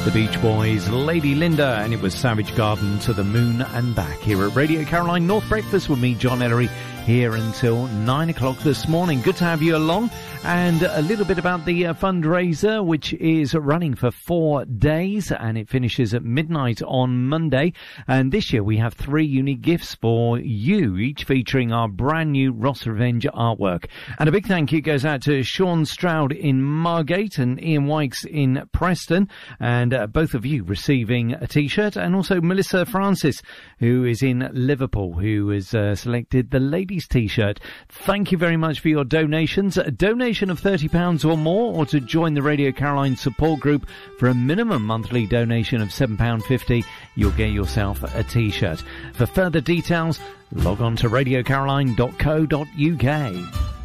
The Beach Boys, Lady Linda, and it was Savage Garden, To the Moon and Back, here at Radio Caroline North Breakfast with me, John Ellery, here until 9 o'clock this morning. Good to have you along. And a little bit about the fundraiser, which is running for 4 days, and it finishes at midnight on Monday. And this year we have 3 unique gifts for you, each featuring our brand new Ross Revenge artwork. And a big thank you goes out to Sean Stroud in Margate and Ian Wykes in Preston, and both of you receiving a T-shirt, and also Melissa Francis, who is in Liverpool, who has selected the ladies' T-shirt. Thank you very much for your donations. A donation of £30 or more, or to join the Radio Caroline support group for a minimum monthly donation of £7.50, you'll get yourself a T-shirt. For further details, log on to radiocaroline.co.uk.